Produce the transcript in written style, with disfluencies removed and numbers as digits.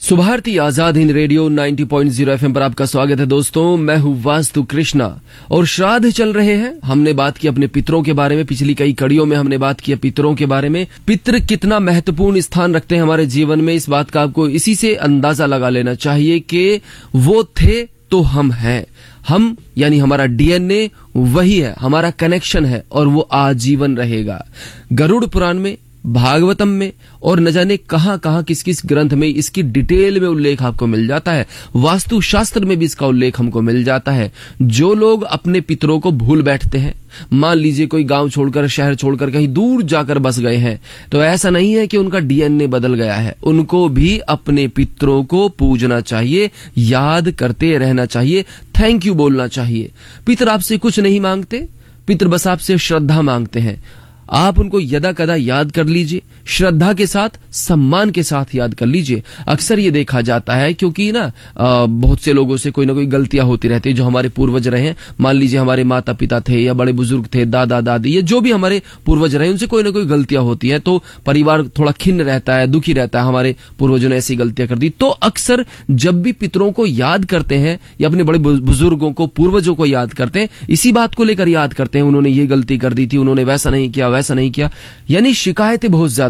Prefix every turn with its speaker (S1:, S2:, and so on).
S1: Subharti Azad Hind radio 90.0 FM पर आपका स्वागत है दोस्तों। मैं हूँ वास्तु कृष्णा और श्राद्ध चल रहे हैं। हमने बात की अपने पितरों के बारे में, पिछली कई कड़ियों में हमने बात की पितरों के बारे में। पितृ कितना महत्वपूर्ण स्थान रखते हैं हमारे जीवन में, इस बात का आपको इसी से अंदाजा लगा लेना चाहिए कि वो थे तो हम हैं। हम यानी हमारा डीएनए वही है, हमारा कनेक्शन है और वो आजीवन रहेगा। गरुड़ पुराण में, भागवतम में और न जाने कहां कहां किस किस ग्रंथ में इसकी डिटेल में उल्लेख आपको मिल जाता है। वास्तु शास्त्र में भी इसका उल्लेख हमको मिल जाता है। जो लोग अपने पितरों को भूल बैठते हैं, मान लीजिए कोई गांव छोड़कर, शहर छोड़कर कहीं दूर जाकर बस गए हैं, तो ऐसा नहीं है कि उनका डीएनए बदल गया है। उनको भी अपने पितरों को पूजना चाहिए, याद करते रहना चाहिए, थैंक यू बोलना चाहिए। पितर आपसे कुछ नहीं मांगते, पितर बस आपसे श्रद्धा मांगते हैं। आप उनको यदा कदा याद कर लीजिए, श्रद्धा के साथ, सम्मान के साथ याद कर लीजिए। अक्सर ये देखा जाता है क्योंकि ना बहुत से लोगों से कोई ना कोई गलतियां होती रहती है। जो हमारे पूर्वज रहे हैं, मान लीजिए हमारे माता पिता थे या बड़े बुजुर्ग थे, दादा दादी, ये जो भी हमारे पूर्वज रहे, उनसे कोई ना कोई गलतियां होती है, तो परिवार थोड़ा खिन्न रहता है, दुखी रहता है, हमारे पूर्वजों ने ऐसी गलतियां कर दी। तो अक्सर जब भी पितरों को याद करते हैं या अपने बड़े बुजुर्गों को, पूर्वजों को याद करते हैं, इसी बात को लेकर याद करते हैं, उन्होंने ये गलती कर दी थी, उन्होंने वैसा नहीं किया, वैसा नहीं किया, यानी शिकायतें बहुत ज्यादा